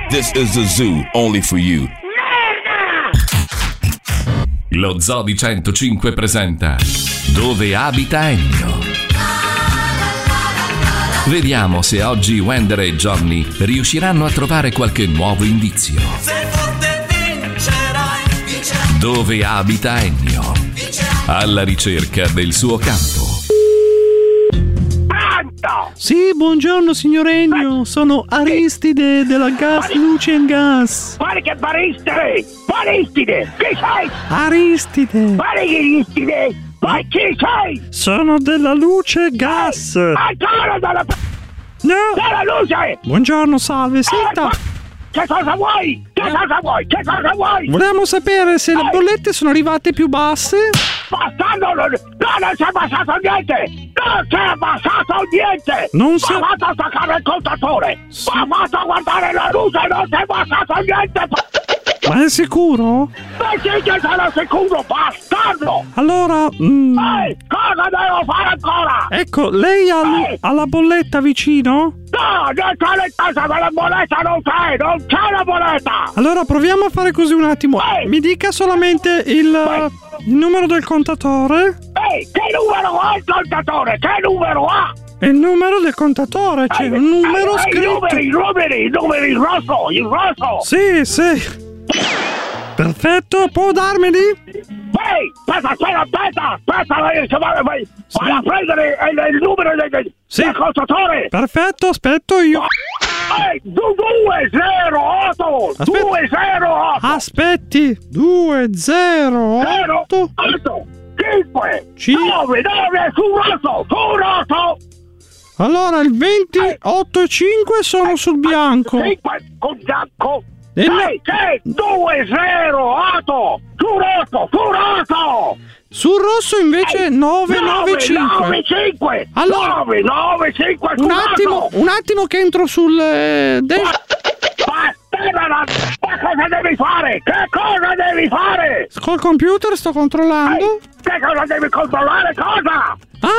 This is the zoo, only for you. Lo Zoo di 105 presenta Dove abita Ennio? Vediamo se oggi Wender e Johnny riusciranno a trovare qualche nuovo indizio. Dove abita Ennio? Alla ricerca del suo campo. Sì, buongiorno signor Ennio, sono Aristide della Gas Luce and Gas. Guarda che Aristide! Aristide! Chi sei? Aristide. Guarda che Aristide! Ma chi sei? Sono della Luce Gas. Ancora dalla luce! Buongiorno, salve, senta. Che cosa vuoi? Che cosa vuoi? Che cosa vuoi? Volevamo sapere se le bollette sono arrivate più basse. Bastardo! Non si è abbassato niente! Non si è abbassato niente! Non si è... Ma vado a staccare il contatore! Sì. Ma vado a guardare la luce! Non si è abbassato niente! Ma è sicuro? Ma sì che sono sicuro, bastardo! Allora... cosa devo fare ancora? Ecco, lei ha la bolletta vicino? No, dentro le casa della bolletta non c'è la bolletta! Allora proviamo a fare così un attimo. Mi dica solamente il numero del contatore. Che numero ha il contatore? Che numero ha? Il numero del contatore, c'è un numero scritto. I numeri, il rosso! Sì. Perfetto, può darmeli? Aspetta, vai a prendere il numero del contatore! Perfetto, aspetto io. 208! 208! Aspetti, 208 5 9 sul rosso! Allora il 28 e 5 sono sul bianco. 5 con bianco! 208! Sul rosso! Sul rosso invece 995. 995! Allora 995! un attimo che entro sul Ma cosa devi fare? Che cosa devi fare? Col computer sto controllando. Che cosa devi controllare? Cosa?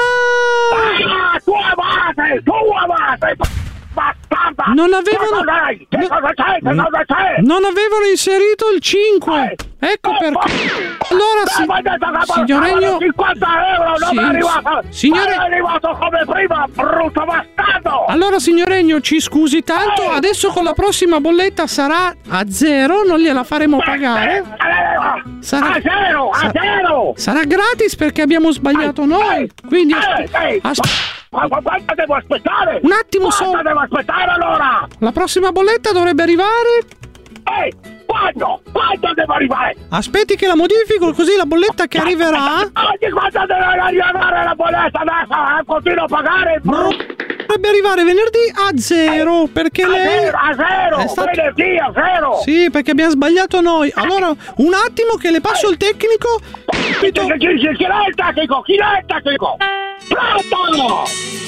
Tua base! Bastarda! Non avevano... Che cosa c'è? Non avevano inserito il 5. Ecco perché. Allora signor Ennio, 50 euro non è arrivato! Signore... Non è arrivato come prima, brutto bastardo! Allora signor Ennio, ci scusi tanto. Adesso con la prossima bolletta sarà a 0. Non gliela faremo pagare. Sarà a zero! Sarà gratis perché abbiamo sbagliato noi. Quindi Ma quanto devo aspettare? un attimo solo. Quanto devo aspettare allora? La prossima bolletta dovrebbe arrivare. Quando? Quando devo arrivare? Aspetti che la modifico, così la bolletta che arriverà. Oggi quando deve arrivare la bolletta? Adesso continuo a pagare. No, dovrebbe arrivare venerdì a 0 perché lei a zero. Venerdì a 0. Sì, perché abbiamo sbagliato noi. Allora un attimo che le passo il tecnico. Chi è il tecnico? Pronto!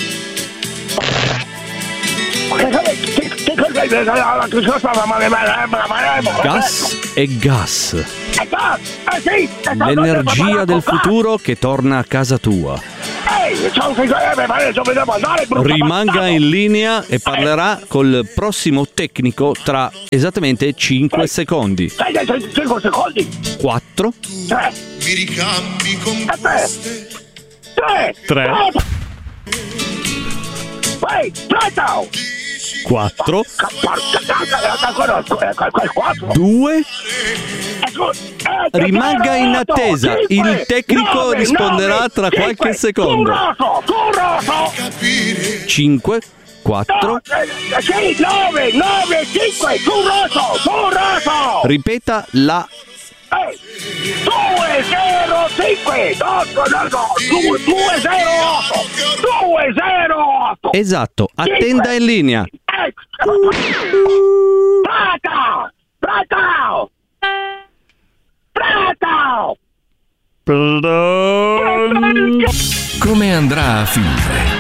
Gas e gas. Sì, L'energia del futuro che torna a casa tua. Rimanga in linea e parlerà col prossimo tecnico tra esattamente 5 secondi. 5 secondi. 4 Mi ricambi con queste 3 4 2 Rimanga in attesa, il tecnico risponderà tra qualche secondo. 5 4 9 5 sul rosso. Ripeta la 205 208. Esatto, attenda in linea. Come andrà a finire?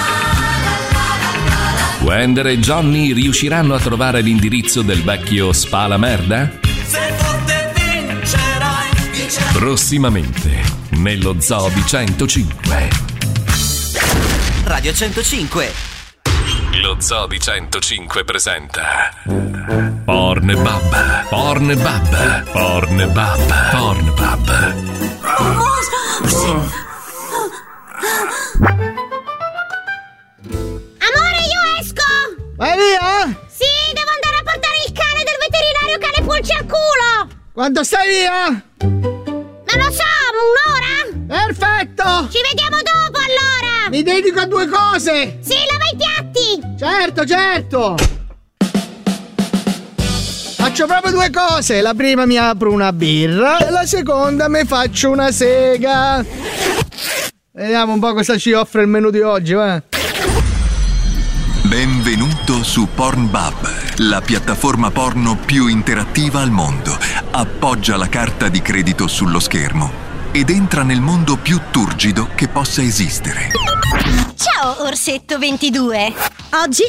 Wender e Johnny riusciranno a trovare l'indirizzo del vecchio Spala Merda? Prossimamente nello Zoo di 105. Radio 105. Lo Zoo di 105 presenta Pornbub, Pornbub, Pornbub, Pornbub. Amore, io esco! Vai via? Sì, devo andare a portare il cane del veterinario che ha le pulci al culo! Quanto stai via? Non lo so, un'ora? Perfetto! Ci vediamo dopo allora! Mi dedico a 2 cose! Sì, lava i piatti! Certo! Faccio proprio 2 cose. La prima mi apro una birra e la seconda mi faccio una sega. Vediamo un po' cosa ci offre il menù di oggi, va? Benvenuto su Pornbub, la piattaforma porno più interattiva al mondo. Appoggia la carta di credito sullo schermo ed entra nel mondo più turgido che possa esistere. Ciao, Orsetto 22! Oggi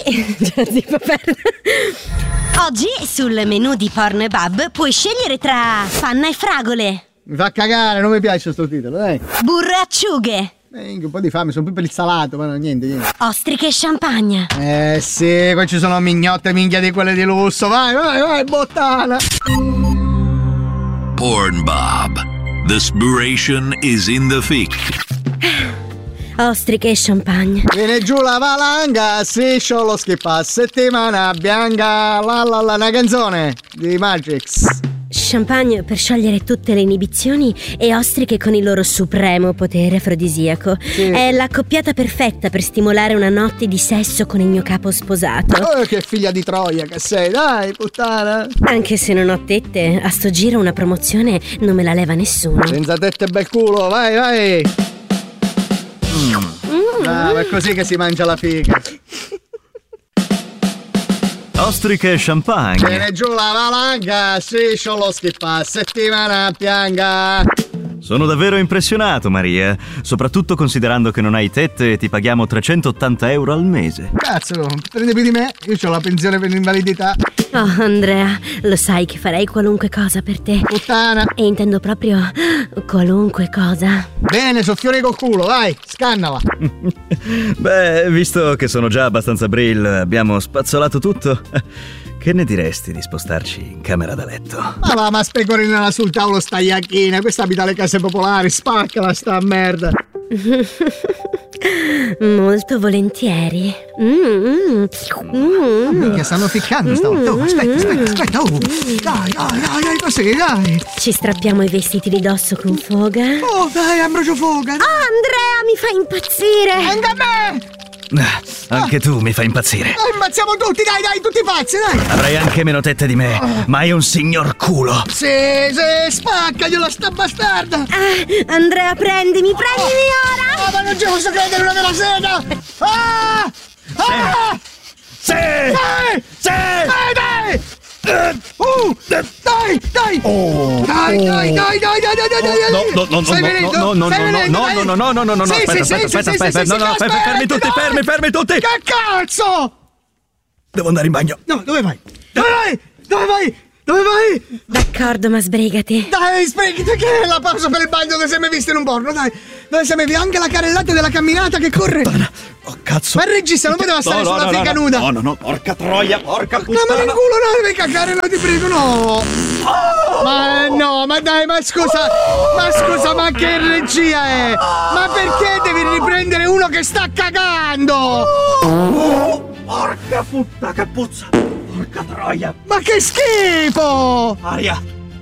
sul menù di Pornbub puoi scegliere tra panna e fragole, Mi fa cagare, non mi piace sto titolo, dai. burro e acciughe, Un po' di fame, sono più per il salato, ma no, niente. ostriche e champagne. Sì, qua ci sono mignotte, minchia di quelle di lusso. Vai, bottana. Pornbub. The spiration is in the thick. Ostriche e champagne. Viene giù la valanga, striscio lo schippa, settimana bianca, una canzone di Magix. Champagne per sciogliere tutte le inibizioni e ostriche con il loro supremo potere afrodisiaco. Sì. È l'accoppiata perfetta per stimolare una notte di sesso con il mio capo sposato. Oh, che figlia di Troia che sei, dai, puttana. Anche se non ho tette, a sto giro una promozione non me la leva nessuno. Senza tette e bel culo, vai. Bravo, è così che si mangia la figa. Ostriche e champagne. Viene giù la valanga, striscio lo schippa, settimana bianca. Sono davvero impressionato, Maria. Soprattutto considerando che non hai tette e ti paghiamo 380 euro al mese. Cazzo, prendi più di me, io ho la pensione per l'invalidità. Oh, Andrea, lo sai che farei qualunque cosa per te. Puttana. E intendo proprio qualunque cosa. Bene, soffione col culo, vai, scannala. Beh, visto che sono già abbastanza brill, abbiamo spazzolato tutto. Che ne diresti di spostarci in camera da letto? Ma specorinala sul tavolo sta iacchina, questa abita le case popolari, spaccala sta merda. Molto volentieri. Minchia, stanno ficcando stavolta. Oh, aspetta. Oh. Dai, così, dai. Ci strappiamo i vestiti di dosso con foga. Oh, dai, ambrocio foga. Oh, Andrea, mi fai impazzire. Anche a me. Anche tu mi fai impazzire. Ammazziamo tutti, dai, tutti pazzi, dai. Avrai anche meno tette di me, ma hai un signor culo. Sì, spaccagliela sta bastarda. Andrea, prendimi ora. Ma non ci posso credere, una vera sega. Sì! Dai! Dai! Oh! Dai! No, fermi tutti! Che cazzo? Devo andare in bagno. No, dove vai? Dove vai? D'accordo, ma sbrigati. Dai, sbrigati, che è la pausa per il bagno dove sei mai visto in un porno, dai. Dove sei mai visto anche la carrellata della camminata che corre. Oh, cazzo. Ma il regista non poteva stare sulla figa nuda. No, porca troia, porca puttana. No, ma nel culo no, devi cagare, no, ti prego, no. Ma no, ma dai, ma scusa, ma che regia è? Ma perché devi riprendere uno che sta cagando? Porca puttana, che puzza. Porca troia. Ma che schifo! Aria.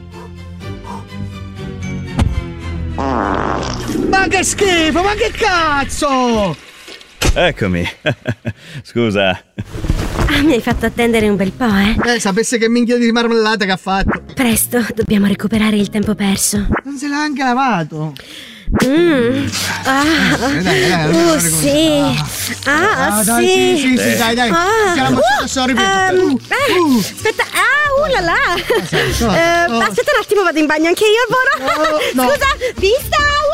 Ma che schifo, ma che cazzo! Eccomi. Scusa. Mi hai fatto attendere un bel po', eh? Sapesse che minchia di marmellata che ha fatto. Presto, dobbiamo recuperare il tempo perso. Non se l'ha anche lavato. Dai, sì. Sì, dai. Sorry. Aspetta, là là. Aspetta un attimo, vado in bagno anche io, Alvaro. No. Scusa, vista.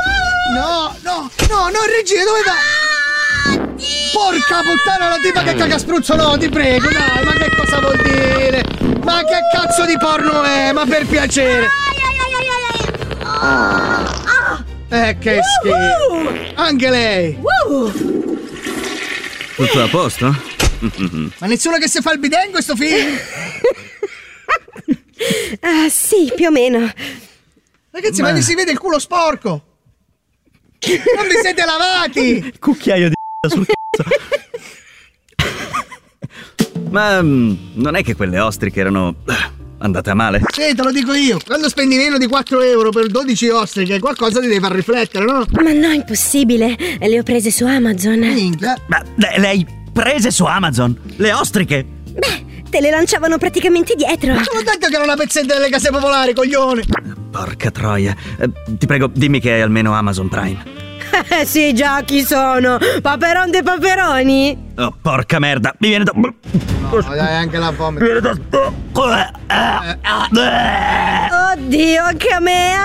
No, regia, dove vai? Porca puttana, la tipa che caga spruzzo, no, ti prego, dai, ma che cosa vuol dire? Ma che cazzo di porno è? Ma per piacere. Che schifo. Anche lei. Tutto a posto? Ma nessuno che si fa il bidet in questo film? Sì, più o meno. Ragazzi, ma vi si vede il culo sporco! Non vi siete lavati! Cucchiaio di sul cazzo. Ma non è che quelle ostriche erano andate a male? Sì, te lo dico io. Quando spendi meno di 4 euro per 12 ostriche, qualcosa ti deve far riflettere, no? Ma no, impossibile. Le ho prese su Amazon. Minchia. Ma le hai prese su Amazon? Le ostriche? Beh, te le lanciavano praticamente dietro. Te l'ho detto che era una pezzetta delle case popolari, coglione! Porca troia. Ti prego, dimmi che hai almeno Amazon Prime. Sì, già, chi sono? Paperon dei paperoni? Oh, porca merda, mi viene da... No, dai, anche la vomito. Mi viene da... Oddio, anche a me,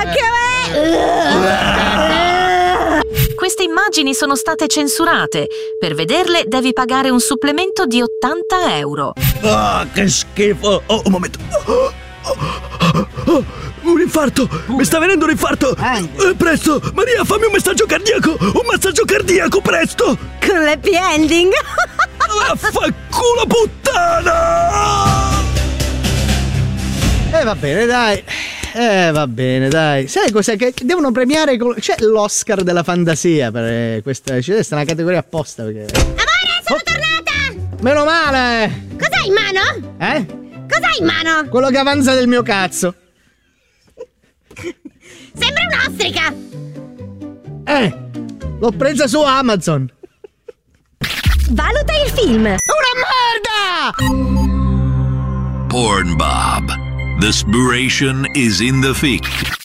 Queste immagini sono state censurate. Per vederle devi pagare un supplemento di 80 euro. Ah, che schifo. Oh, un momento. Un infarto! Mi sta venendo un infarto! Presto! Maria, fammi un massaggio cardiaco! Un massaggio cardiaco, presto! Con l'happy ending? Vaffanculo, puttana! Va bene, dai. Va bene, dai. Sai cos'è che devono premiare? C'è l'Oscar della fantasia per questa. C'è una categoria apposta perché. Amore, sono tornata! Meno male! Cos'hai in mano? Cos'hai in mano? Quello che avanza del mio cazzo. Sembra un'ostrica! L'ho presa su Amazon. Valuta il film. Una merda! Porn Bob. The inspiration is in the fic.